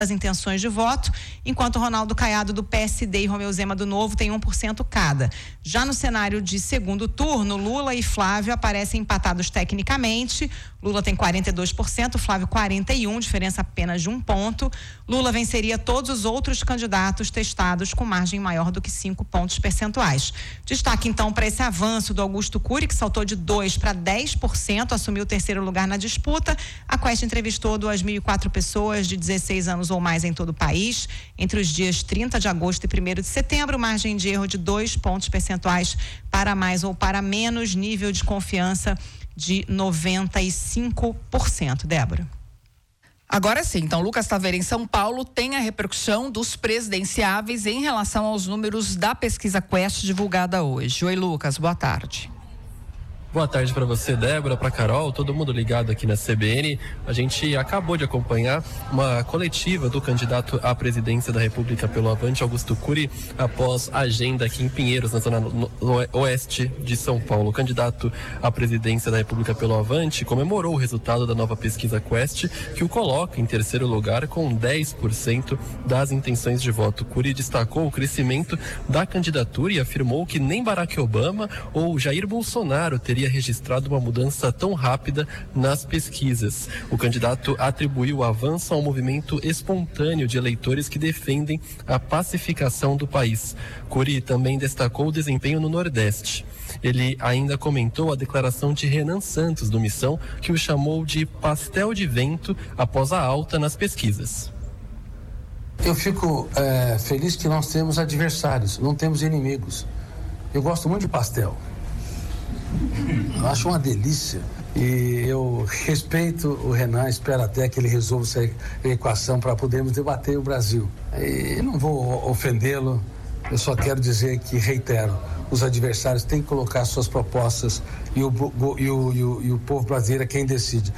das intenções de voto, enquanto Ronaldo Caiado do PSD e Romeu Zema do Novo têm 1% cada. Já no cenário de segundo turno, Lula e Flávio aparecem empatados tecnicamente. Lula tem 42%, Flávio 41%, diferença apenas de 1 ponto. Lula venceria todos os outros candidatos testados com margem maior do que 5 pontos percentuais. Destaque então para esse avanço do Augusto Cury, que saltou de 2% para 10%, assumiu o terceiro lugar na disputa. A Quest entrevistou 2.004 pessoas de 16 anos ou mais em todo o país. Entre os dias 30 de agosto e 1º de setembro, margem de erro de 2 pontos percentuais para mais ou para menos, nível de confiança de 95%. Débora. Agora sim, então, Lucas Taveira, em São Paulo, tem a repercussão dos presidenciáveis em relação aos números da pesquisa Quest divulgada hoje. Oi, Lucas, boa tarde. Boa tarde para você, Débora, para Carol, todo mundo ligado aqui na CBN. A gente acabou de acompanhar uma coletiva do candidato à presidência da República pelo Avante, Augusto Cury, após a agenda aqui em Pinheiros, na zona oeste de São Paulo. O candidato à presidência da República pelo Avante comemorou o resultado da nova pesquisa Quest, que o coloca em terceiro lugar com 10% das intenções de voto. Cury destacou o crescimento da candidatura e afirmou que nem Barack Obama ou Jair Bolsonaro teria registrado uma mudança tão rápida nas pesquisas. O candidato atribuiu o avanço ao movimento espontâneo de eleitores que defendem a pacificação do país. Cury também destacou o desempenho no Nordeste. Ele ainda comentou a declaração de Renan Santos, do Missão, que o chamou de pastel de vento após a alta nas pesquisas. Eu fico feliz que nós temos adversários, não temos inimigos. Eu gosto muito de pastel. Eu acho uma delícia e eu respeito o Renan, espero até que ele resolva essa equação para podermos debater o Brasil. E não vou ofendê-lo, eu só quero dizer que, reitero, os adversários têm que colocar suas propostas e o povo brasileiro é quem decide.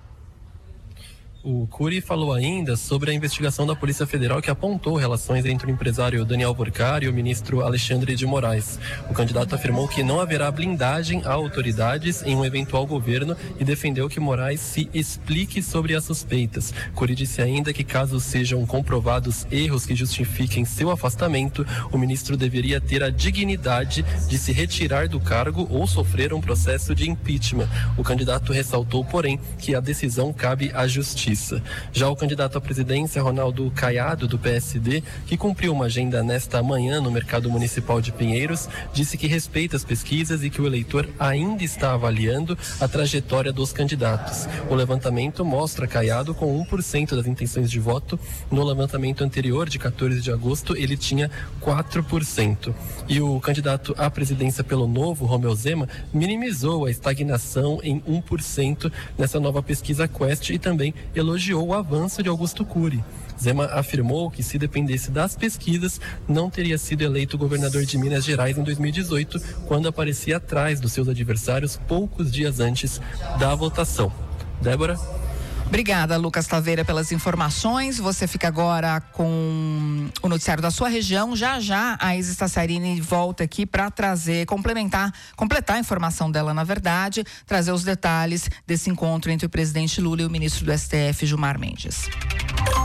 O Cury falou ainda sobre a investigação da Polícia Federal que apontou relações entre o empresário Daniel Vorcar e o ministro Alexandre de Moraes. O candidato afirmou que não haverá blindagem a autoridades em um eventual governo e defendeu que Moraes se explique sobre as suspeitas. Cury disse ainda que, caso sejam comprovados erros que justifiquem seu afastamento, o ministro deveria ter a dignidade de se retirar do cargo ou sofrer um processo de impeachment. O candidato ressaltou, porém, que a decisão cabe à Justiça. Já o candidato à presidência, Ronaldo Caiado, do PSD, que cumpriu uma agenda nesta manhã no Mercado Municipal de Pinheiros, disse que respeita as pesquisas e que o eleitor ainda está avaliando a trajetória dos candidatos. O levantamento mostra Caiado com 1% das intenções de voto. No levantamento anterior, de 14 de agosto, ele tinha 4%. E o candidato à presidência pelo Novo, Romeu Zema, minimizou a estagnação em 1% nessa nova pesquisa Quest e também elogiou o avanço de Augusto Cury. Zema afirmou que, se dependesse das pesquisas, não teria sido eleito governador de Minas Gerais em 2018, quando aparecia atrás dos seus adversários poucos dias antes da votação. Débora? Obrigada, Lucas Taveira, pelas informações. Você fica agora com o noticiário da sua região. Já já a Isis Tassarini volta aqui para completar a informação dela, na verdade, trazer os detalhes desse encontro entre o presidente Lula e o ministro do STF, Gilmar Mendes.